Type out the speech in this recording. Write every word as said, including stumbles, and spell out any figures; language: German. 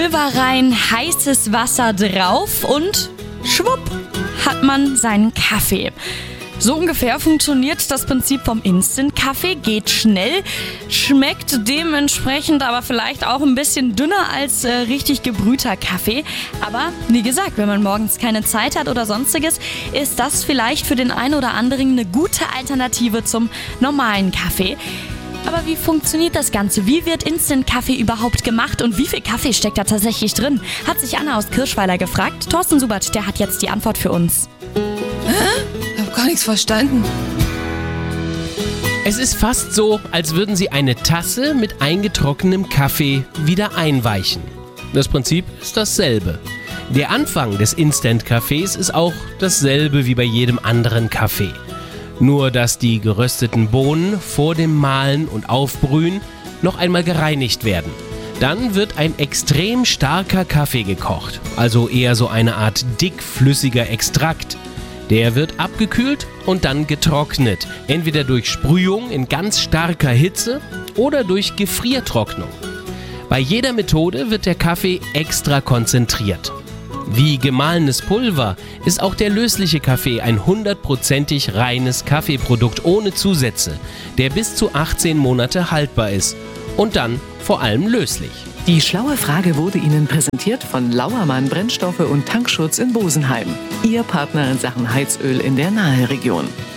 Pulver rein, heißes Wasser drauf und schwupp hat man seinen Kaffee. So ungefähr funktioniert das Prinzip vom Instant-Kaffee, geht schnell, schmeckt dementsprechend aber vielleicht auch ein bisschen dünner als äh, richtig gebrühter Kaffee. Aber wie gesagt, wenn man morgens keine Zeit hat oder sonstiges, ist das vielleicht für den einen oder anderen eine gute Alternative zum normalen Kaffee. Aber wie funktioniert das Ganze? Wie wird Instant-Kaffee überhaupt gemacht und wie viel Kaffee steckt da tatsächlich drin? Hat sich Anna aus Kirschweiler gefragt. Thorsten Subert, der hat jetzt die Antwort für uns. Hä? Ich hab gar nichts verstanden. Es ist fast so, als würden Sie eine Tasse mit eingetrocknetem Kaffee wieder einweichen. Das Prinzip ist dasselbe. Der Anfang des Instant-Kaffees ist auch dasselbe wie bei jedem anderen Kaffee. Nur, dass die gerösteten Bohnen vor dem Mahlen und Aufbrühen noch einmal gereinigt werden. Dann wird ein extrem starker Kaffee gekocht, also eher so eine Art dickflüssiger Extrakt. Der wird abgekühlt und dann getrocknet, entweder durch Sprühung in ganz starker Hitze oder durch Gefriertrocknung. Bei jeder Methode wird der Kaffee extra konzentriert. Wie gemahlenes Pulver ist auch der lösliche Kaffee ein hundertprozentig reines Kaffeeprodukt ohne Zusätze, der bis zu achtzehn Monate haltbar ist und dann vor allem löslich. Die schlaue Frage wurde Ihnen präsentiert von Lauermann Brennstoffe und Tankschutz in Bosenheim. Ihr Partner in Sachen Heizöl in der Naheregion.